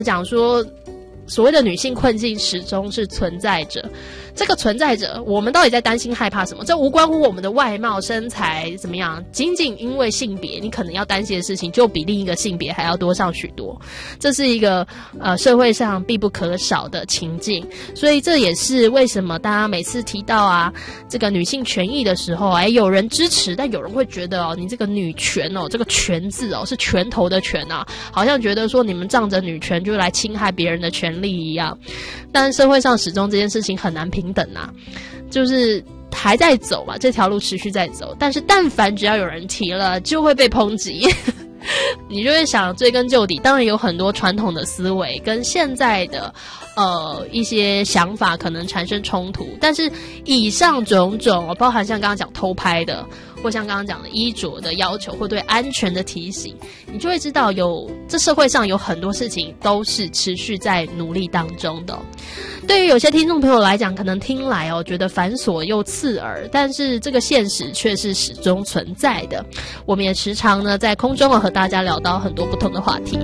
讲说所谓的女性困境始终是存在着，这个存在着，我们到底在担心害怕什么？这无关乎我们的外貌身材怎么样，仅仅因为性别，你可能要担心的事情就比另一个性别还要多上许多，这是一个社会上必不可少的情境。所以这也是为什么大家每次提到这个女性权益的时候，有人支持，但有人会觉得你这个女权这个权字是拳头的拳好像觉得说你们仗着女权就来侵害别人的权利一样。但社会上始终这件事情很难平等就是还在走嘛，这条路持续在走，但是但凡只要有人提了就会被抨击你就会想追根究底，当然有很多传统的思维跟现在的一些想法可能产生冲突，但是以上种种包含像刚刚讲偷拍的，或像刚刚讲的衣着的要求，或对安全的提醒，你就会知道这社会上有很多事情都是持续在努力当中的。对于有些听众朋友来讲，可能听来觉得繁琐又刺耳，但是这个现实却是始终存在的。我们也时常呢在空中和大家聊到很多不同的话题。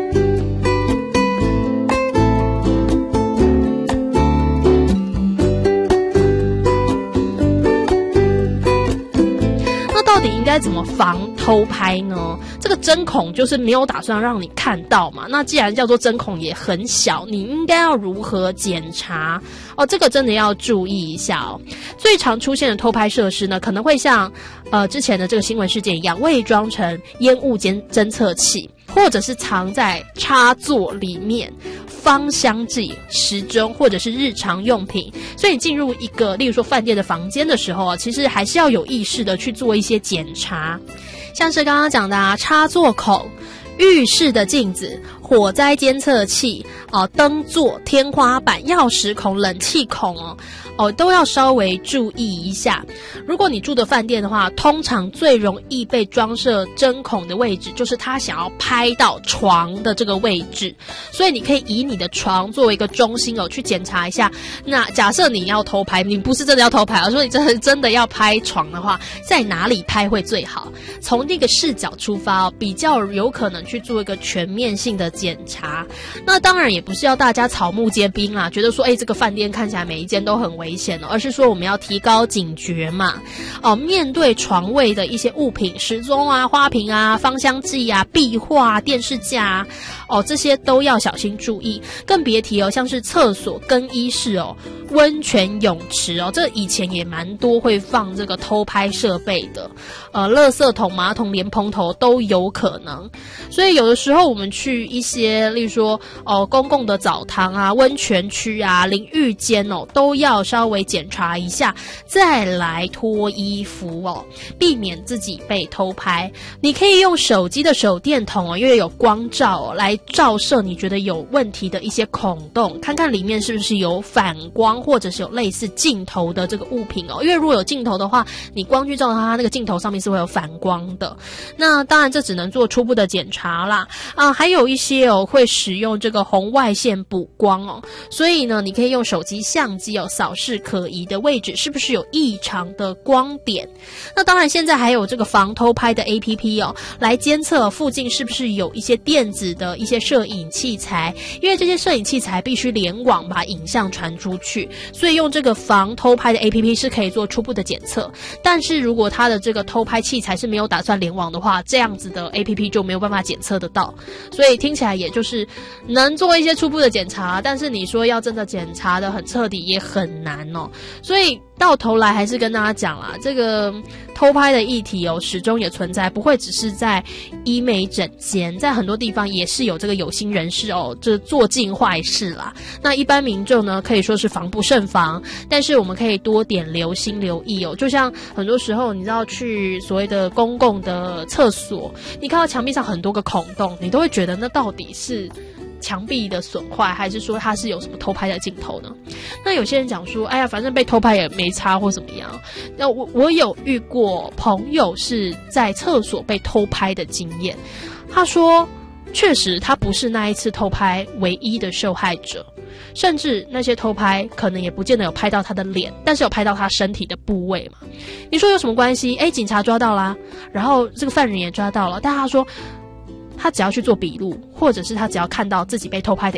到底应该怎么防偷拍呢？这个针孔就是没有打算让你看到嘛，那既然叫做针孔也很小，你应该要如何检查这个真的要注意一下最常出现的偷拍设施呢，可能会像之前的这个新闻事件一样，伪装成烟雾侦测器，或者是藏在插座里面，芳香剂、时钟或者是日常用品。所以你进入一个例如说饭店的房间的时候其实还是要有意识的去做一些检查，像是刚刚讲的插座孔、浴室的镜子、火灾监测器灯座、天花板、钥匙孔、冷气孔都要稍微注意一下。如果你住的饭店的话，通常最容易被装设针孔的位置就是他想要拍到床的这个位置，所以你可以以你的床作为一个中心去检查一下。那假设你要偷拍，你不是真的要偷拍说你真的要拍床的话，在哪里拍会最好？从那个视角出发比较有可能去做一个全面性的检查。那当然也不是要大家草木皆兵啦，觉得说这个饭店看起来每一间都很危险而是说我们要提高警觉嘛。面对床位的一些物品，时钟花瓶芳香剂壁画电视架这些都要小心注意。更别提像是厕所、更衣室温泉泳池这以前也蛮多会放这个偷拍设备的，垃圾桶、马桶、莲蓬头都有可能。所以有的时候我们去一些例如说公共的澡堂温泉区淋浴间都要稍微检查一下，再来脱衣服避免自己被偷拍。你可以用手机的手电筒因为有光照来照射你觉得有问题的一些孔洞，看看里面是不是有反光或者是有类似镜头的这个物品因为如果有镜头的话，你光去照它那个镜头上面是会有反光的。那当然这只能做初步的检查啦还有一些会使用这个红外线补光所以呢你可以用手机相机扫视可疑的位置是不是有异常的光点。那当然现在还有这个防偷拍的 APP 来监测附近是不是有一些电子的一些摄影器材，因为这些摄影器材必须联网把影像传出去，所以用这个防偷拍的 APP 是可以做初步的检测。但是如果它的这个偷拍器材是没有打算联网的话，这样子的 APP 就没有办法检测得到。所以听起来也就是能做一些初步的检查，但是你说要真的检查的很彻底也很难所以到头来还是跟大家讲啦，这个偷拍的议题始终也存在，不会只是在医美诊间，在很多地方也是有这个有心人士这做尽坏事啦。那一般民众呢可以说是防不胜防，但是我们可以多点留心留意就像很多时候你知道去所谓的公共的厕所，你看到墙壁上很多个孔洞，你都会觉得那到底是墙壁的损坏还是说它是有什么偷拍的镜头呢？那有些人讲说反正被偷拍也没差或怎么样。那我有遇过朋友是在厕所被偷拍的经验，他说确实他不是那一次偷拍唯一的受害者，甚至那些偷拍可能也不见得有拍到他的脸，但是有拍到他身体的部位嘛。你说有什么关系？警察抓到啦，然后这个犯人也抓到了，但他说他只要去做笔录，或者是他只要看到自己被偷拍的